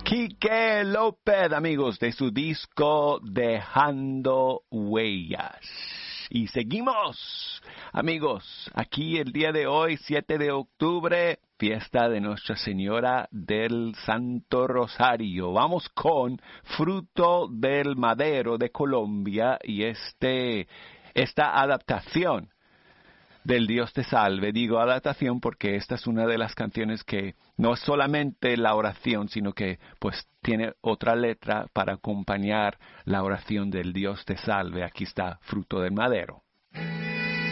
Quique López, amigos, de su disco Dejando Huellas. Y seguimos, amigos, aquí el día de hoy, 7 de octubre, fiesta de Nuestra Señora del Santo Rosario. Vamos con Fruto del Madero de Colombia y esta adaptación del Dios te salve. Digo adaptación porque esta es una de las canciones que no es solamente la oración, sino que pues tiene otra letra para acompañar la oración del Dios te salve. Aquí está Fruto del Madero.